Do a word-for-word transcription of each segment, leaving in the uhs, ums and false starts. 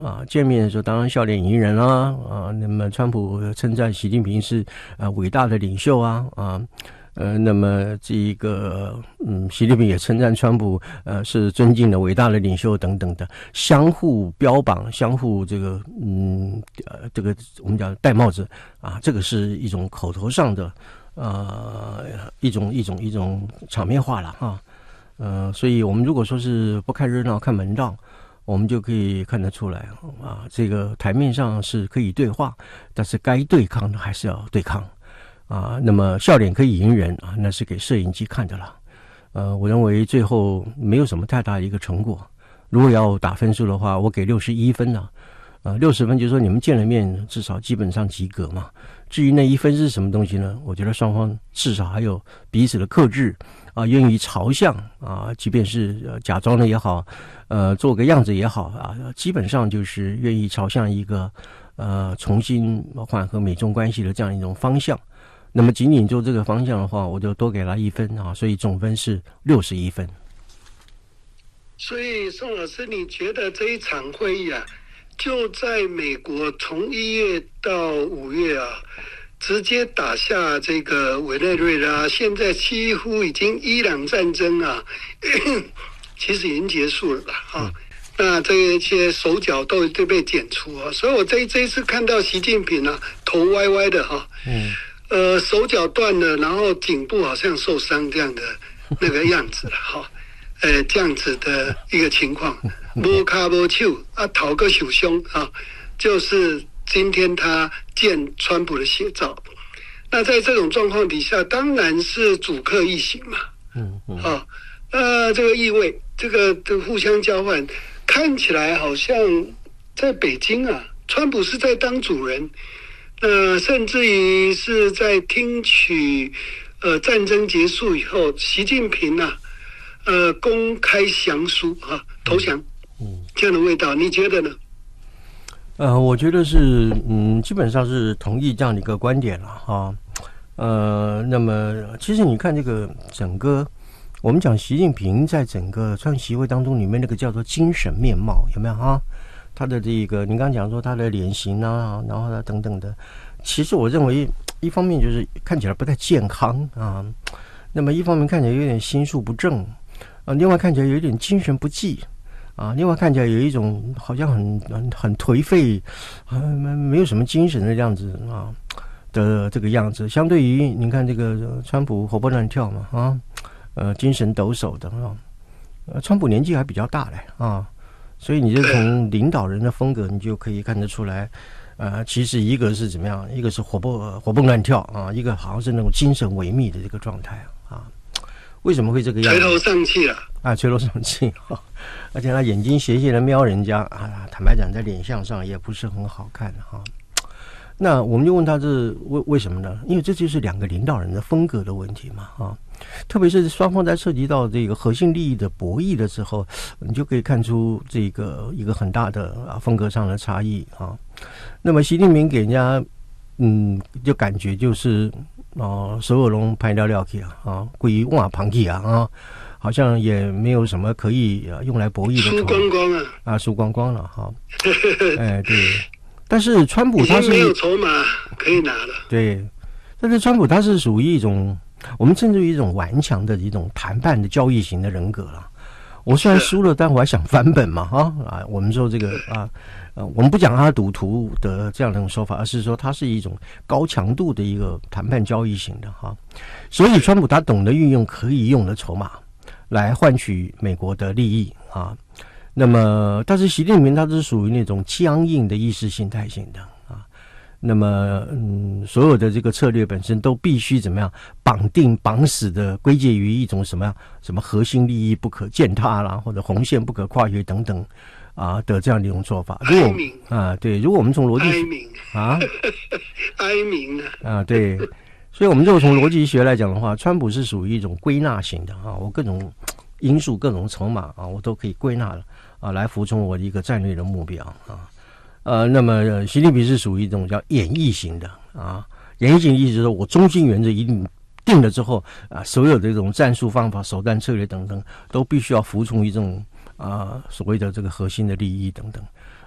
啊，见面的时候当然笑脸迎人啦，啊，那么川普称赞习近平是啊伟大的领袖啊，啊，呃，那么这一个嗯，习近平也称赞川普呃是尊敬的伟大的领袖等等的，相互标榜，相互这个嗯呃这个我们讲戴帽子啊，这个是一种口头上的呃一种一种一种场面话了哈，呃，所以我们如果说是不看热闹看门道。我们就可以看得出来啊，这个台面上是可以对话，但是该对抗的还是要对抗啊。那么笑脸可以迎人啊，那是给摄影机看的了。呃，我认为最后没有什么太大的一个成果。如果要打分数的话，我给六十一分了。呃，六十分就是说你们见了面至少基本上及格嘛。至于那一分是什么东西呢？我觉得双方至少还有彼此的克制啊，愿意朝向啊，即便是、呃、假装的也好，呃，做个样子也好啊，基本上就是愿意朝向一个呃重新缓和美中关系的这样一种方向。那么仅仅做这个方向的话，我就多给他一分啊，所以总分是六十一分。 所以宋老师，你觉得这一场会议啊？就在美国从一月到五月啊，直接打下这个委内瑞拉，现在几乎已经伊朗战争啊，其实已经结束了吧？啊，嗯、那这些手脚都都被剪除啊，所以我这这一次看到习近平啊，头歪歪的哈、啊，嗯，呃，手脚断了，然后颈部好像受伤这样的那个样子了哈。呃，这样子的一个情况，摸卡摸手啊，头个受伤啊，就是今天他见川普的写照。那在这种状况底下，当然是主客一行嘛，嗯嗯，啊，呃，这个意味，这个这个互相交换，看起来好像在北京啊，川普是在当主人，呃，甚至于是在听取呃战争结束以后，习近平啊。呃，公开降书啊，投降，嗯，这样的味道，你觉得呢？ 呃，我觉得是，嗯，基本上是同意这样的一个观点了哈。呃，那么其实你看这个整个，我们讲习近平在整个川习会当中里面那个叫做精神面貌有没有哈？他的这个，你刚刚讲说他的脸型啊，然后呢等等的，其实我认为一方面就是看起来不太健康啊，那么一方面看起来有点心术不正。啊，另外看起来有一点精神不济啊，另外看起来有一种好像很很很颓废，啊，没有什么精神的样子啊的这个样子。相对于您看这个川普活蹦乱跳嘛啊，呃，精神抖擞的啊，呃，川普年纪还比较大嘞啊，所以你就从领导人的风格，你就可以看得出来，呃，其实一个是怎么样，一个是活蹦活蹦乱跳啊，一个好像是那种精神萎靡的这个状态啊。为什么会这个样子？ 垂头丧气了啊，垂头丧气，而且他眼睛斜斜的瞄人家啊，坦白讲，在脸相上也不是很好看哈。那我们就问他这为为什么呢？因为这就是两个领导人的风格的问题嘛啊。特别是双方在涉及到这个核心利益的博弈的时候，你就可以看出这个一个很大的啊风格上的差异啊。那么习近平给人家嗯，就感觉就是哦，所有龙拍掉料去啊，啊，归瓦旁去啊啊，好像也没有什么可以用来博弈的， 输光光啊， 啊，输光光了哈。哎，对，但是川普他是没有筹码可以拿了， 对，但是川普他是属于一种我们称之为一种顽强的一种谈判的交易型的人格了。我虽然输了，但我还想翻本嘛啊啊！我们说这个啊。呃，我们不讲他赌徒的这样的一种说法，而是说他是一种高强度的一个谈判交易型的哈。所以川普他懂得运用可以用的筹码来换取美国的利益啊。那么，但是习近平他是属于那种僵硬的意识形态型的啊。那么，嗯，所有的这个策略本身都必须怎么样绑定绑死的归结于一种什么样什么核心利益不可践踏啦，或者红线不可跨越等等。啊的这样的一种做法，如果啊对，如果我们从逻辑哀鸣啊哀鸣啊对，所以我们如果从逻辑学来讲的话，川普是属于一种归纳型的啊，我各种因素、各种筹码啊，我都可以归纳了啊，来服从我的一个战略的目标啊。呃，那么习近平是属于一种叫演绎型的啊，演绎型意思是说我中心原则一定定了之后啊，所有的这种战术方法、手段、策略等等，都必须要服从于这种。啊，所谓的这个核心的利益等等，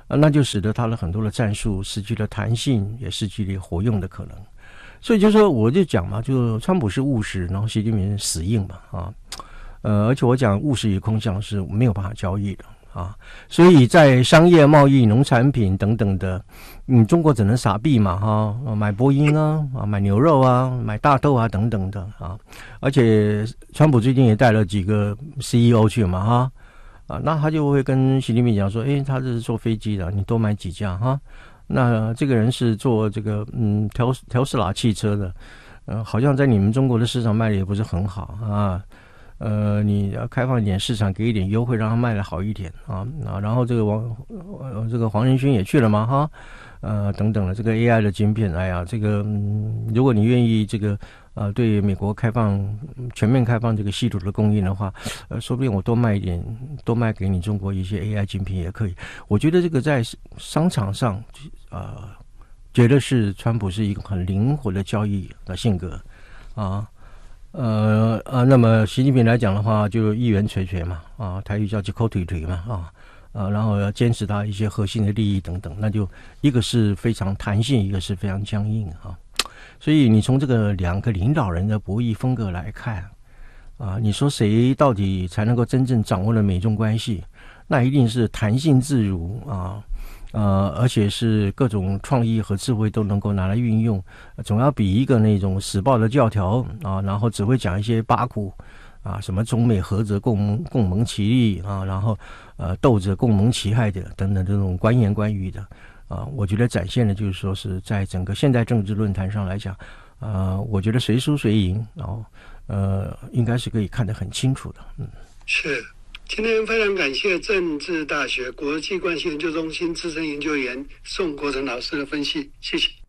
啊，那就使得他的很多的战术失去了弹性，也失去了活用的可能。所以就说我就讲嘛，就川普是务实，然后习近平是死硬嘛啊，呃，而且我讲务实与空想是没有办法交易的啊，所以在商业贸易、农产品等等的，嗯，中国只能撒币嘛哈、啊，买波音啊，啊，买牛肉啊，买大豆啊等等的啊，而且川普最近也带了几个 C E O 去嘛哈。啊，那他就会跟习近平讲说，诶，他这是坐飞机的，你多买几架哈。那这个人是做这个嗯调调斯拉汽车的，呃，好像在你们中国的市场卖的也不是很好啊。呃，你要开放一点市场，给一点优惠，让他卖的好一点啊啊。然后这个王呃这个黄仁勋也去了嘛哈，呃等等的这个 A I 的晶片，哎呀，这个嗯，如果你愿意这个。呃，对美国开放全面开放这个稀土的供应的话，呃，说不定我多卖一点，多卖给你中国一些 A I 晶片也可以。我觉得这个在商场上，呃，觉得是川普是一个很灵活的交易的性格啊，呃呃，那么习近平来讲的话，就一元垂垂嘛，啊，台语叫一口腿腿嘛，啊。啊，然后要坚持他一些核心的利益等等，那就一个是非常弹性，一个是非常僵硬啊。所以你从这个两个领导人的博弈风格来看，啊，你说谁到底才能够真正掌握了美中关系？那一定是弹性自如啊，呃，而且是各种创意和智慧都能够拿来运用，总要比一个那种死抱的教条啊，然后只会讲一些八股。啊，什么中美合则共盟共盟其利啊，然后呃斗着共盟其害的等等这种官言官语的啊，我觉得展现的就是说是在整个现代政治论坛上来讲，呃，我觉得谁输谁赢，然后呃应该是可以看得很清楚的。嗯， 是。今天非常感谢政治大学国际关系研究中心资深研究员宋国成老师的分析，谢谢。